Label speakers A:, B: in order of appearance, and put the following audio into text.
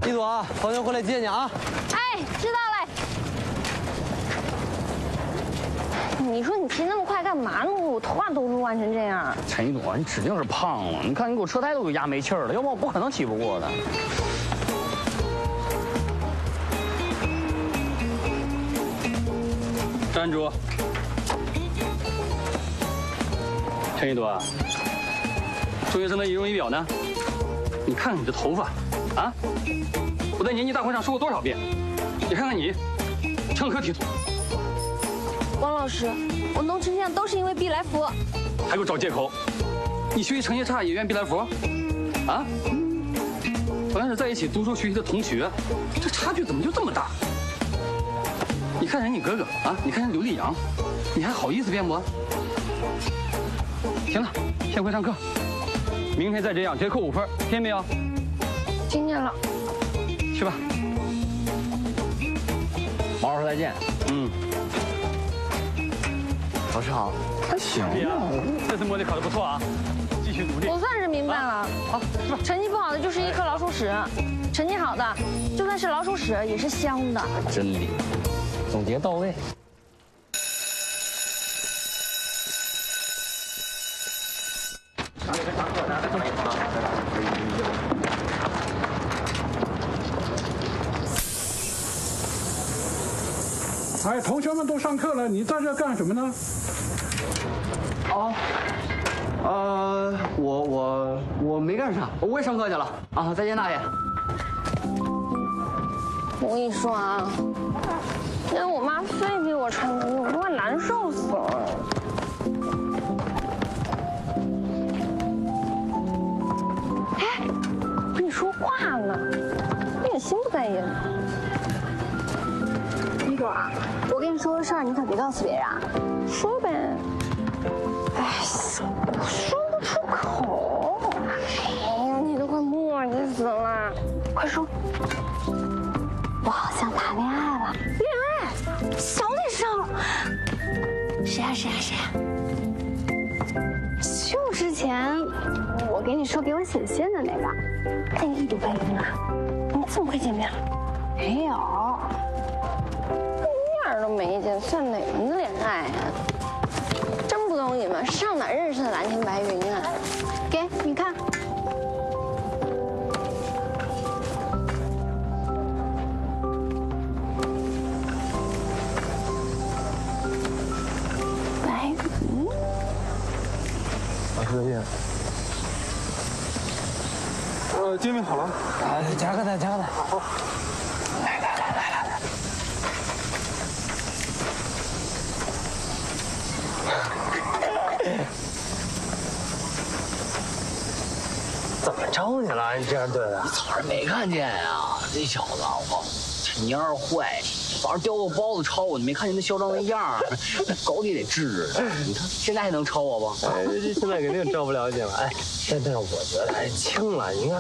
A: 一朵啊，放学回来接你啊。
B: 哎，知道嘞。你说你骑那么快干嘛呢？我头发都乱成这样。
C: 陈一朵，你指定是胖了。你看你给我车胎都给压没气儿了，要不然我不可能骑不过的。站住！陈一朵，中学生的仪容仪表呢？你看看你的头发，啊！我在年级大会上说过多少遍？你看看你，成何体统？
B: 王老师，我弄成这样都是因为毕来福。
C: 还给我找借口！你学习成绩差也愿毕来福？啊？同样是在一起读书学习的同学，这差距怎么就这么大？你看人你哥哥啊，你看人刘立阳，你还好意思辩驳？行了，先回上课，明天再这样直接扣5分，听见没有？
B: 听见了。
C: 去吧。
A: 王老师再见。老师好。
C: 行呀，这次模拟考得不错啊，继续努力。
B: 我算是明白了。
C: 好，是吧？
B: 成绩不好的就是一颗老鼠屎，成绩好的就算是老鼠屎也是香的。
A: 真理，总结到位。
D: 哎，同学们都上课了，你在这干什么呢？
C: 我没干啥，我也上课去了啊！再见，大爷。
B: 我跟你说啊，因为我妈非逼我穿衣服，我快难受死了。哎，我跟你说话呢，你也心不在焉。
E: 一朵，我跟你说个事儿，你可别告诉别人啊。
B: 说呗。哎，我说不出口。哎呀，你都快磨叽死了，快说。
E: 我好像谈恋爱了。
B: 恋爱？小点声。
E: 谁呀？就之前我给你说给我写信的那个。
B: 那个一朵配音啊？你们这么快见面了？
E: 没有。
B: 一点都没见，算哪门子恋爱啊？真不懂你们上哪认识的蓝天白云啊？
E: 给你看。
B: 白云。
A: 老师再见。
D: 煎饼好了。
A: 加个蛋。好。来。怎么着你了？你这样对的？
C: 你早上没看见呀？这小子，我这蔫儿坏，早上叼个包子抄我，你没看见那嚣张那样儿？高低得治治。你看现在还能抄我不？
A: 哎，这现在肯定招不了你了。哎，但是我觉得还轻了，你看。